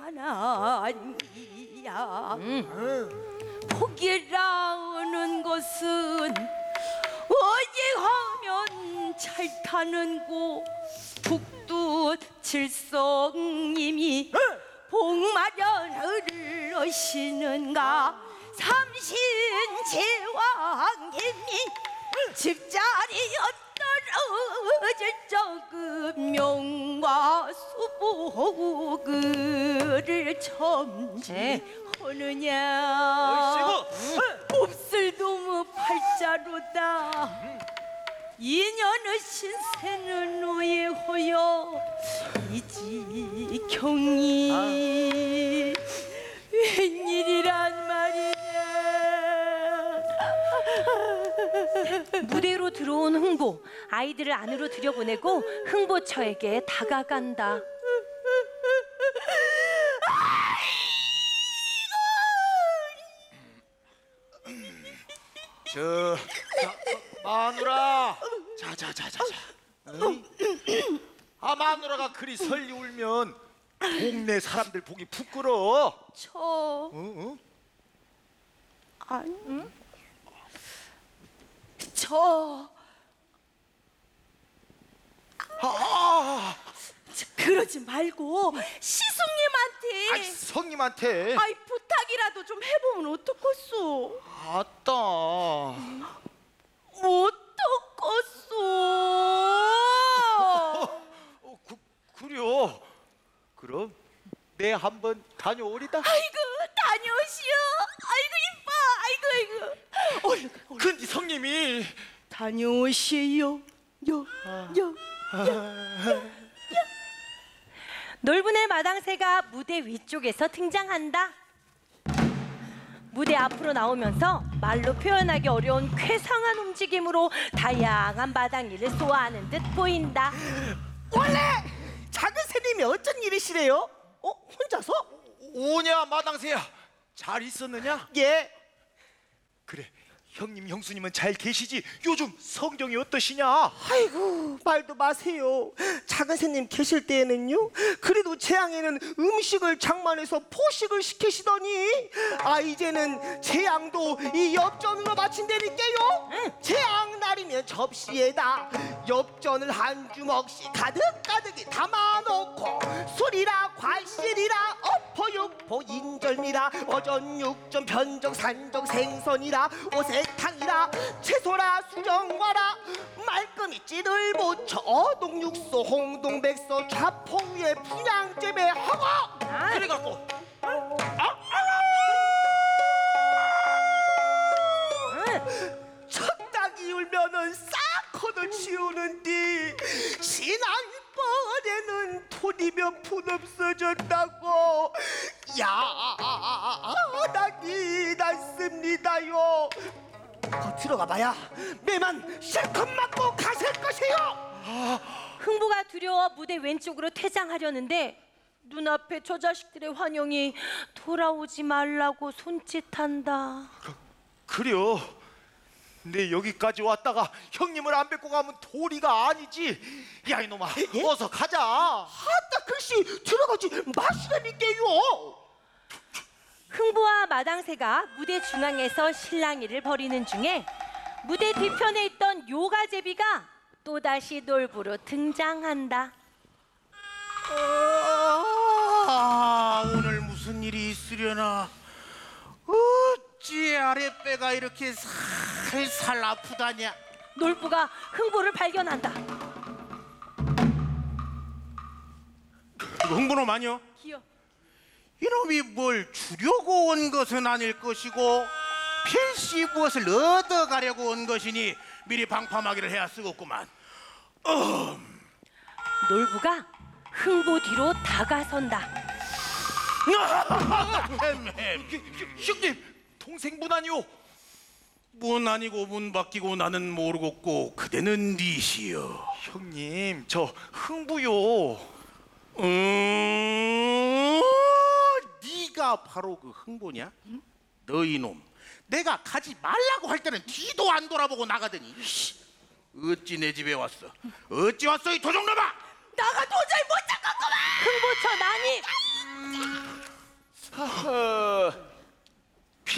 아니야. 복이라는 것은 어디 하면 잘 타는 곳 북두 칠성님이 복마련을 하시는가 삼신제왕님이 집자리 떨어질 적은 명과 수복을 첨지하느냐 몹쓸 도무 팔자로다 인연의 신세는 오해호여 이지경이 웬일이란 말이냐. 무대로 들어온 흥보, 아이들을 안으로 들여보내고 흥보처에게 다가간다. 마누라, 자자자자. 아, 마누라가 그리 설리 울면 동네 사람들 보기 부끄러워. 그러지 말고 시숙님한테 아이, 성님한테. 아이 부탁이라도 좀 해보면 어떡겠소? 아따. 어떡겠소? 그래요. 그럼 내 한번 다녀오리다. 아이고 다녀오시오. 아이고 이뻐. 아이고 얼른 근데 성님이 다녀오시오. 놀부네 마당새가 무대 위쪽에서 등장한다. 무대 앞으로 나오면서 말로 표현하기 어려운 쾌상한 움직임으로 다양한 마당일을 소화하는 듯 보인다. 원래 작은 새님이 어쩐 일이시래요? 혼자서? 오냐 마당새야, 잘 있었느냐? 예. 그래, 형님 형수님은 잘 계시지? 요즘 성경이 어떠시냐? 아이고 말도 마세요. 작은 새님 계실 때에는요 그래도 재앙에는 음식을 장만해서 포식을 시키시더니 이제는 재앙도 이 엽전으로 마친다니까요. 재앙 날이면 접시에다 엽전을 한 주먹씩 가득가득이 담아놓고 술이라 과실이라 어퍼육포 인절미라 어전육전 변적 산적 생선이라 오색탕이라 채소라 수정과라 말끔히 찌를 묻혀 어동육소 홍동백소 좌포 위에 분양재배 하고 그래갖고 적당히 울면은 싹 걷어치우는디 지난번에는 돈이면 푼 없어졌다고 야단이 났습니다요. 들어가봐야 매만 실컷 맞고 가실 것이요. 흥부가 두려워 무대 왼쪽으로 퇴장하려는데 눈앞에 저 자식들의 환영이 돌아오지 말라고 손짓한다. 그래요. 내 여기까지 왔다가 형님을 안 뵙고 가면 도리가 아니지. 야 이놈아, 어서 가자. 아따 글씨 들어가지 마시라니까요. 흥부와 마당새가 무대 중앙에서 실랑이를 벌이는 중에 무대 뒤편에 있던 요가제비가 또다시 놀부로 등장한다. 오늘 무슨 일이 있으려나. 어찌 아랫배가 이렇게 살살 아프다냐. 놀부가 흥부를 발견한다. 흥부놈 아니요? 기어. 이놈이 뭘 주려고 온 것은 아닐 것이고 필시 무엇을 얻어가려고 온 것이니 미리 방파막이를 해야 쓰겠구만. 놀부가 흥부 뒤로 다가선다. 형님, 동생분 아니오? 문 아니고 문 바뀌고 나는 모르겠고 그대는 니시여. 형님, 저 흥부요. 네가 바로 그 흥부냐? 너 이놈, 내가 가지 말라고 할 때는 뒤도 안 돌아보고 나가더니 어찌 내 집에 왔어? 어찌 왔어 이 도둑놈아? 나가 도저히 못 잡겠구만. 흥부처 난이